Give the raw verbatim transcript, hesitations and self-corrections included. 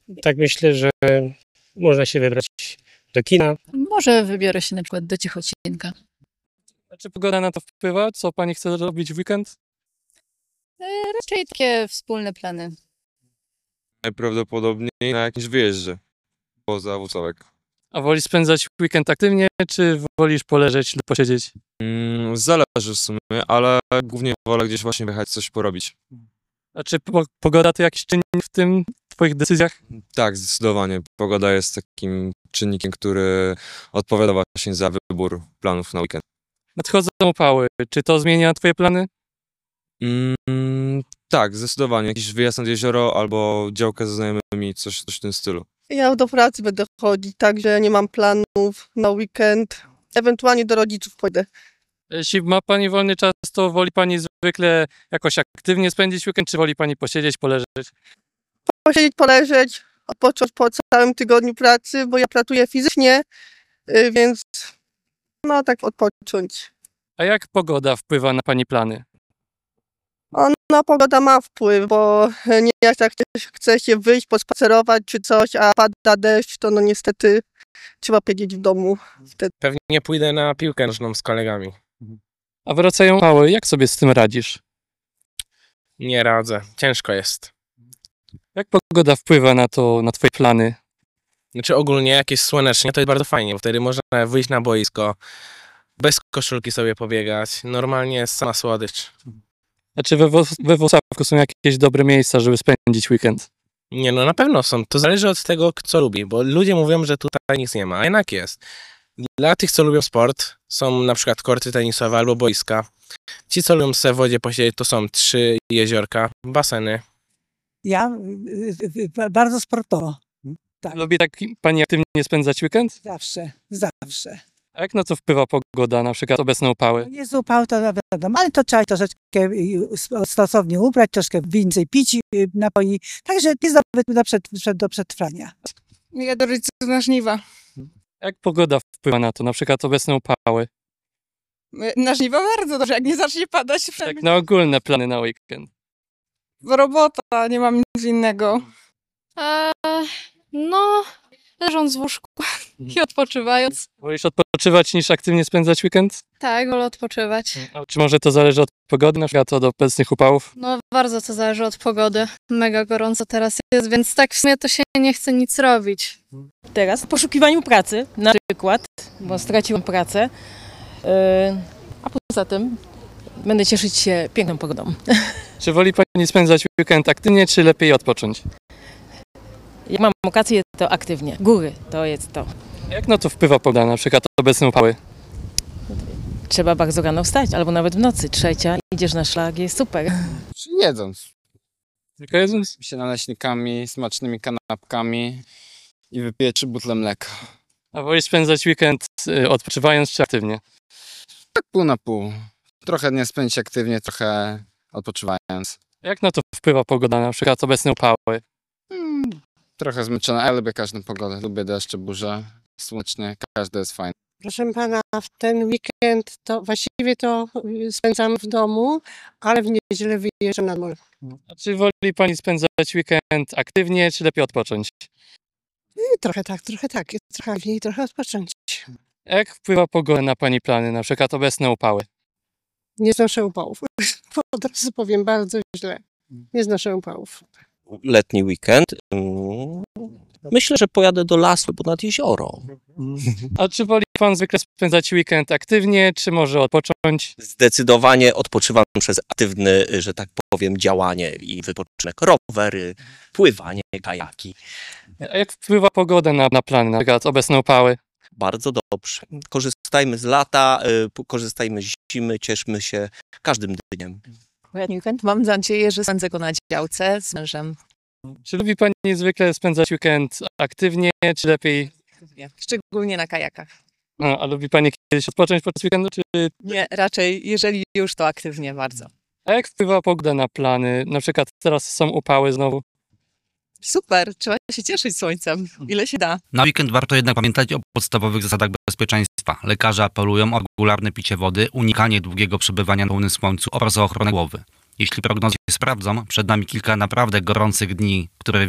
Tak myślę, że można się wybrać do kina. Może wybiorę się na przykład do Ciechocinku. A czy pogoda na to wpływa? Co pani chce robić w weekend? E, raczej takie wspólne plany. Najprawdopodobniej na jakimś wyjeździe poza Włocławek. A woli spędzać weekend aktywnie, czy wolisz poleżeć lub posiedzieć? Mm, zależy w sumie, ale głównie wolę gdzieś właśnie wyjechać, coś porobić. A czy po- pogoda to jakiś czynnik w tym twoich decyzjach? Tak, zdecydowanie. Pogoda jest takim czynnikiem, który odpowiada właśnie za wybór planów na weekend. Nadchodzą upały. Czy to zmienia twoje plany? Mm, tak, zdecydowanie. Jakiś wyjazd nad jezioro albo działkę ze znajomymi, coś, coś w tym stylu. Ja do pracy będę chodzić, także nie mam planów na weekend. Ewentualnie do rodziców pójdę. Jeśli ma pani wolny czas, to woli pani zwykle jakoś aktywnie spędzić weekend, czy woli pani posiedzieć, poleżeć? Posiedzieć, poleżeć, odpocząć po całym tygodniu pracy, bo ja pracuję fizycznie, y, więc no tak odpocząć. A jak pogoda wpływa na pani plany? No pogoda ma wpływ, bo nie jak tak chce się wyjść, pospacerować czy coś, a pada deszcz, to no niestety trzeba siedzieć w domu wtedy. Pewnie pójdę na piłkę nożną z kolegami. A wracają upały, jak sobie z tym radzisz? Nie radzę, ciężko jest. Jak pogoda wpływa na to, na twoje plany? Znaczy ogólnie jakieś słonecznie to jest bardzo fajnie, bo wtedy można wyjść na boisko, bez koszulki sobie pobiegać, normalnie jest sama słodycz. A czy we, Włos- we Włocławku są jakieś dobre miejsca, żeby spędzić weekend? Nie no, na pewno są. To zależy od tego, co lubi, bo ludzie mówią, że tutaj nic nie ma, a jednak jest. Dla tych, co lubią sport, są na przykład korty tenisowe albo boiska. Ci, co lubią sobie w wodzie posiedzieć, to są trzy jeziorka, baseny. Ja y, y, y, bardzo sportowo. Tak. Lubi tak pani aktywnie spędzać weekend? Zawsze, zawsze. A jak na to wpływa pogoda, na przykład obecne upały? Jest upał, to wiadomo, ale to trzeba troszeczkę y, stosownie ubrać, troszkę więcej pić y, napoi. Także jest do, do, przed, do przetrwania. Ja do rodziców na żniwa. Jak pogoda wpływa na to, na przykład obecne upały? Na żniwa bardzo dobrze, jak nie zacznie padać. Tak na ogólne plany na weekend. Robota, nie mam nic innego. A, no, leżąc w łóżku i odpoczywając. Wolisz odpoczywać niż aktywnie spędzać weekend? Tak, wolę odpoczywać. A czy może to zależy od pogody, na przykład od obecnych upałów? No bardzo to zależy od pogody. Mega gorąco teraz jest, więc tak w sumie to się nie chce nic robić. Teraz w poszukiwaniu pracy, na przykład, bo straciłam pracę, yy, a poza tym będę cieszyć się piękną pogodą. Czy woli pani spędzać weekend aktywnie, czy lepiej odpocząć? Jak mam okazję, to aktywnie. Góry to jest to. Jak na to wpływa pogoda, na przykład obecne upały? Trzeba bardzo rano wstać, albo nawet w nocy, trzecia, idziesz na szlak, jest super. Jedząc Tylko jedząc? się naleśnikami, smacznymi kanapkami i wypiję trzy butle mleka. A woli spędzać weekend y, odpoczywając, czy aktywnie? Tak pół na pół. Trochę nie spędzić aktywnie, trochę odpoczywając. Jak na to wpływa pogoda, na przykład obecne upały? Hmm, trochę zmęczona, ale lubię każdą pogodę. Lubię deszcze, burze, słonecznie, każdy jest fajny. Proszę pana, w ten weekend to właściwie to spędzam w domu, ale w niedzielę wyjeżdżam na morze. A czy woli pani spędzać weekend aktywnie, czy lepiej odpocząć? I trochę tak, trochę tak, trochę i trochę odpocząć. Jak wpływa pogoda na pani plany, na przykład obecne upały? Nie znoszę upałów. Od razu powiem bardzo źle. Nie znoszę upałów. Letni weekend. Mm, Myślę, że pojadę do lasu albo nad jezioro. A czy woli pan zwykle spędzać weekend aktywnie, czy może odpocząć? Zdecydowanie odpoczywam przez aktywne, że tak powiem, działanie i wypoczynek. Rowery, pływanie, kajaki. A jak wpływa pogoda na, na plany, na przykład obecne upały? Bardzo dobrze. Korzystajmy z lata, y, korzystajmy z zimy, cieszmy się każdym dniem. Letni weekend mam nadzieję, że spędzę go na działce z mężem. Czy lubi pani zwykle spędzać weekend aktywnie, czy lepiej? Szczególnie na kajakach. No, a lubi pani kiedyś odpocząć podczas weekendu, czy... Nie, raczej jeżeli już to aktywnie bardzo. A jak wpływa pogoda na plany? Na przykład teraz są upały znowu. Super, trzeba się cieszyć słońcem, ile się da. Na weekend warto jednak pamiętać o podstawowych zasadach bezpieczeństwa. Lekarze apelują o regularne picie wody, unikanie długiego przebywania na pełnym słońcu oraz o ochronę głowy. Jeśli prognozy się sprawdzą, przed nami kilka naprawdę gorących dni, które